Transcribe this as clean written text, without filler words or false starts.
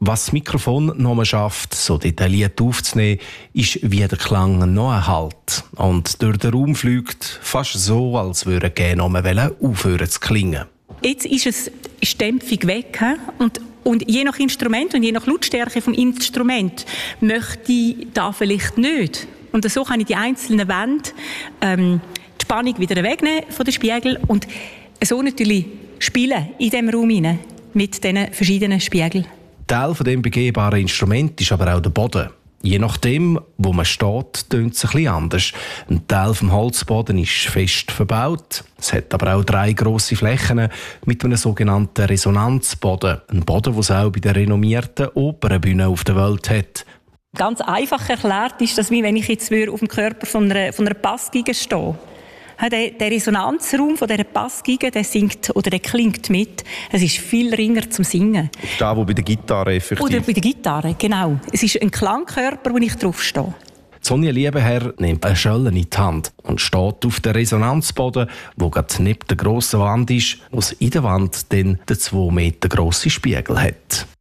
Was das Mikrofon noch schafft, so detailliert aufzunehmen, ist, wie der Klang noch erhält. Und durch den Raum fliegt fast so, als würde er gerne noch aufhören zu klingen. Jetzt ist die Dämpfung weg. Und je nach Instrument und je nach Lautstärke des Instruments möchte ich da vielleicht nicht. Und so kann ich die einzelnen Wände die Spannung wieder wegnehmen von den Spiegeln und so natürlich spielen in diesem Raum hinein mit diesen verschiedenen Spiegeln. Teil von dem begehbaren Instrument ist aber auch der Boden. Je nachdem, wo man steht, tönt es ein bisschen anders. Ein Teil vom Holzboden ist fest verbaut. Es hat aber auch 3 grosse Flächen mit einem sogenannten Resonanzboden. Ein Boden, den es auch bei den renommierten Opernbühnen auf der Welt hat. Ganz einfach erklärt ist das, wie wenn ich jetzt auf dem Körper von einer Bassgeige stehe. Der Resonanzraum von dieser Bassgeige, der singt oder der klingt mit. Es ist viel ringer zum Singen. Da, wo bei der Gitarre effektiv. Oder bei der Gitarre, genau. Es ist ein Klangkörper, wo ich drauf stehe. Sonja Liebenherr nimmt eine Schelle in die Hand und steht auf dem Resonanzboden, wo gerade neben der grossen Wand ist, wo es in der Wand dann den 2 Meter grossen Spiegel hat.